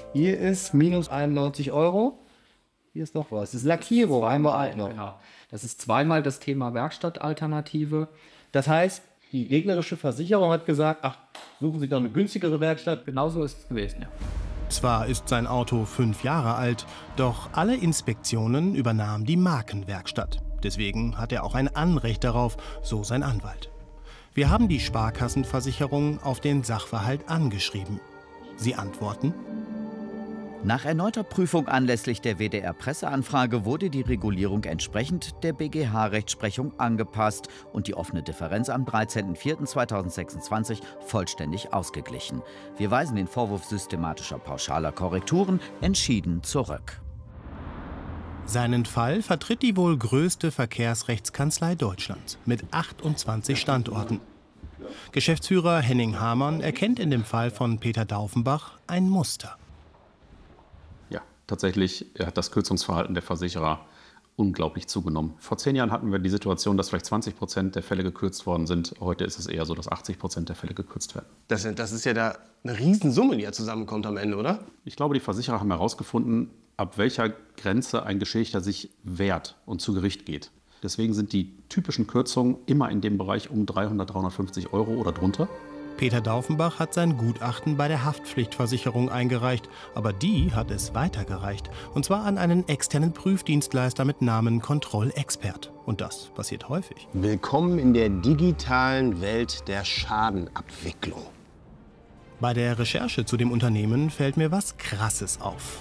Hier ist minus 91 Euro. Hier ist noch was. Das ist Lackierung, einmal noch. Ja, das ist zweimal das Thema Werkstattalternative. Das heißt, die gegnerische Versicherung hat gesagt, ach, suchen Sie doch eine günstigere Werkstatt. Genauso ist es gewesen, ja. Zwar ist sein Auto 5 Jahre alt, doch alle Inspektionen übernahm die Markenwerkstatt. Deswegen hat er auch ein Anrecht darauf, so sein Anwalt. Wir haben die Sparkassenversicherung auf den Sachverhalt angeschrieben. Sie antworten: Nach erneuter Prüfung anlässlich der WDR-Presseanfrage wurde die Regulierung entsprechend der BGH-Rechtsprechung angepasst und die offene Differenz am 13.04.2026 vollständig ausgeglichen. Wir weisen den Vorwurf systematischer pauschaler Korrekturen entschieden zurück. Seinen Fall vertritt die wohl größte Verkehrsrechtskanzlei Deutschlands mit 28 Standorten. Geschäftsführer Henning Hamann erkennt in dem Fall von Peter Daufenbach ein Muster. Ja, tatsächlich hat das Kürzungsverhalten der Versicherer unglaublich zugenommen. Vor 10 Jahren hatten wir die Situation, dass vielleicht 20% der Fälle gekürzt worden sind. Heute ist es eher so, dass 80% der Fälle gekürzt werden. Das ist ja da eine Riesensumme, die ja zusammenkommt am Ende, oder? Ich glaube, die Versicherer haben herausgefunden, ab welcher Grenze ein Geschädigter sich wehrt und zu Gericht geht. Deswegen sind die typischen Kürzungen immer in dem Bereich um 300, 350 Euro oder drunter. Peter Daufenbach hat sein Gutachten bei der Haftpflichtversicherung eingereicht, aber die hat es weitergereicht. Und zwar an einen externen Prüfdienstleister mit Namen Kontrollexpert. Und das passiert häufig. Willkommen in der digitalen Welt der Schadenabwicklung. Bei der Recherche zu dem Unternehmen fällt mir was Krasses auf.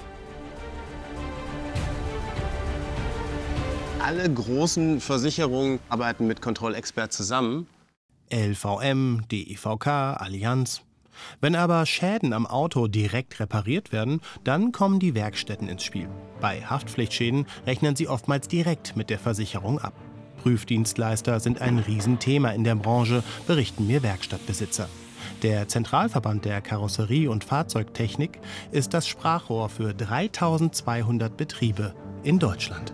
Alle großen Versicherungen arbeiten mit Kontrollexpert zusammen. LVM, DEVK, Allianz. Wenn aber Schäden am Auto direkt repariert werden, dann kommen die Werkstätten ins Spiel. Bei Haftpflichtschäden rechnen sie oftmals direkt mit der Versicherung ab. Prüfdienstleister sind ein Riesenthema in der Branche, berichten mir Werkstattbesitzer. Der Zentralverband der Karosserie- und Fahrzeugtechnik ist das Sprachrohr für 3200 Betriebe in Deutschland.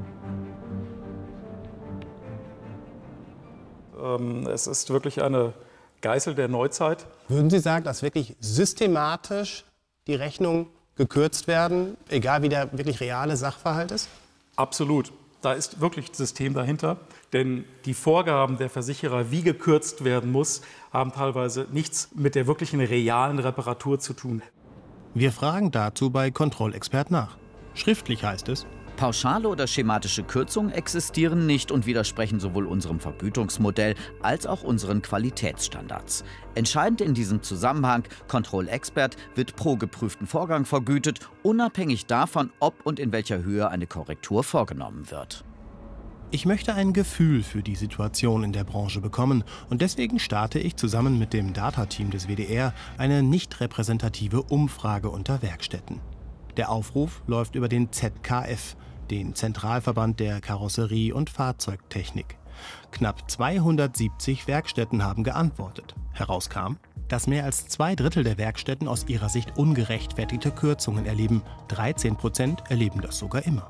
Es ist wirklich eine Geißel der Neuzeit. Würden Sie sagen, dass wirklich systematisch die Rechnungen gekürzt werden, egal wie der wirklich reale Sachverhalt ist? Absolut. Da ist wirklich ein System dahinter. Denn die Vorgaben der Versicherer, wie gekürzt werden muss, haben teilweise nichts mit der wirklichen realen Reparatur zu tun. Wir fragen dazu bei Kontrollexpert nach. Schriftlich heißt es: Pauschale oder schematische Kürzungen existieren nicht und widersprechen sowohl unserem Vergütungsmodell als auch unseren Qualitätsstandards. Entscheidend in diesem Zusammenhang: Kontrollexpert wird pro geprüften Vorgang vergütet, unabhängig davon, ob und in welcher Höhe eine Korrektur vorgenommen wird. Ich möchte ein Gefühl für die Situation in der Branche bekommen und deswegen starte ich zusammen mit dem Data-Team des WDR eine nicht repräsentative Umfrage unter Werkstätten. Der Aufruf läuft über den ZKF, den Zentralverband der Karosserie- und Fahrzeugtechnik. Knapp 270 Werkstätten haben geantwortet. Herauskam, dass mehr als 2/3 der Werkstätten aus ihrer Sicht ungerechtfertigte Kürzungen erleben. 13% erleben das sogar immer.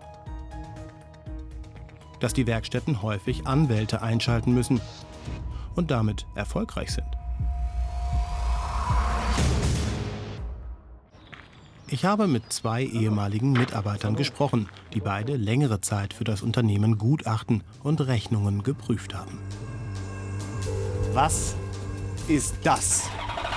Dass die Werkstätten häufig Anwälte einschalten müssen und damit erfolgreich sind. Ich habe mit 2 ehemaligen Mitarbeitern gesprochen, die beide längere Zeit für das Unternehmen Gutachten und Rechnungen geprüft haben. Was ist das?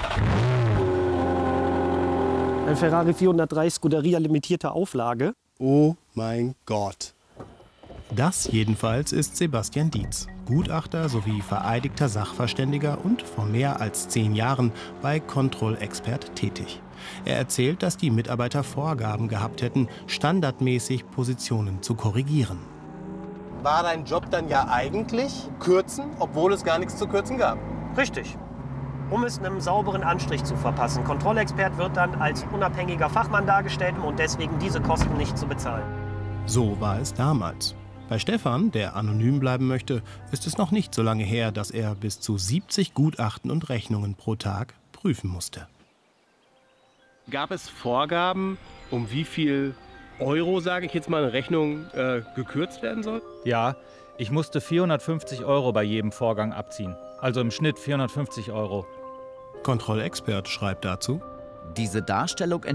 Ein Ferrari 403 Scuderia limitierte Auflage. Oh mein Gott. Das jedenfalls ist Sebastian Dietz, Gutachter sowie vereidigter Sachverständiger und vor mehr als 10 Jahren bei Kontrollexpert tätig. Er erzählt, dass die Mitarbeiter Vorgaben gehabt hätten, standardmäßig Positionen zu korrigieren. War dein Job dann ja eigentlich kürzen, obwohl es gar nichts zu kürzen gab? Richtig. Um es einem sauberen Anstrich zu verpassen. Kontrollexpert wird dann als unabhängiger Fachmann dargestellt und deswegen diese Kosten nicht zu bezahlen. So war es damals. Bei Stefan, der anonym bleiben möchte, ist es noch nicht so lange her, dass er bis zu 70 Gutachten und Rechnungen pro Tag prüfen musste. Gab es Vorgaben, um wie viel Euro, sage ich jetzt mal, eine Rechnung gekürzt werden soll? Ja, ich musste 450 Euro bei jedem Vorgang abziehen. Also im Schnitt 450 Euro. Kontrollexpert schreibt dazu: Diese Darstellung